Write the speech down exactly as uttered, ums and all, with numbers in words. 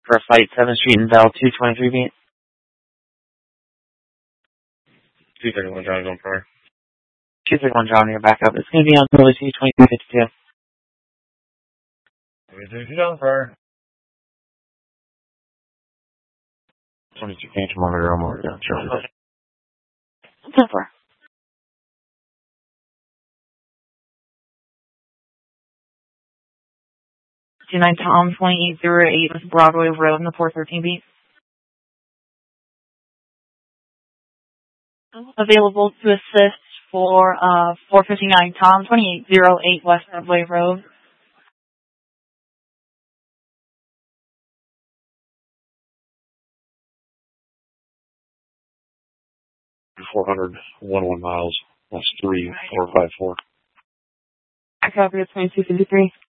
for Flight seventh Street and Bell two twenty-three beat. two thirty-one John on fire. two thirty-one John, you're back up. It's going to be on Philly two twenty-three fifty-two. twenty-two John fire. twenty-two Can't monitor, I'm over there. Sure. ten four. two nine Tom, twenty-eight oh eight West Broadway Road in the four thirteen beat. Available to assist for uh, four fifty-nine Tom, twenty-eight oh eight West Broadway Road. four hundred, one one miles. That's three four five four. I copy at twenty-two fifty-three.